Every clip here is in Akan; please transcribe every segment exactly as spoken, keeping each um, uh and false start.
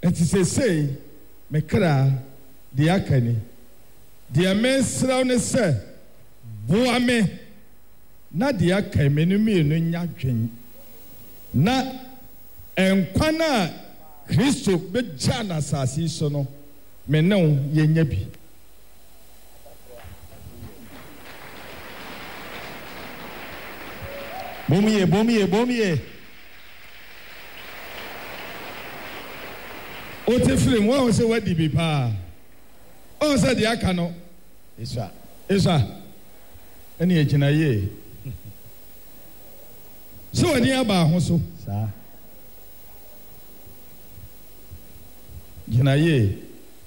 enti se sei me kra de akani de amesraw ne se boa me na de akai me no mi no nya dwen na enkwana Kristo be jana sasi so no me ne ye nya bi Bomiye, bomiye, bomiye. O te film wa o se wadi bi pa. O se de aka no. Isa. Isa. Eni e gina ye. So wadi aba ho so. Sa. Gina ye.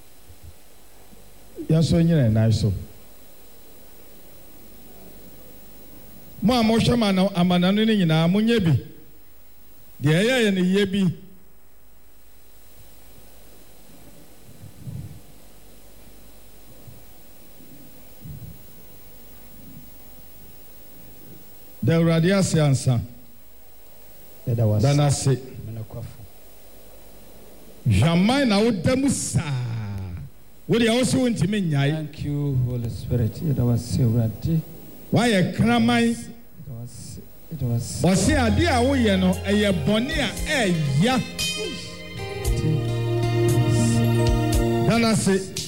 Ya so nyina na so. Mo a mo hwema na amana no ni nyina mo nya bi. De eya ye ne ye bi. Da uradia se ansa. Ya da was. Dana se. Jamais na wodamu sa. Wo de wo se wontimi nyai. Thank you, Holy Spirit. Ya da was se urade. Why a kraman? It was it was But see idea wo ye no eye bone a e ya. Dana se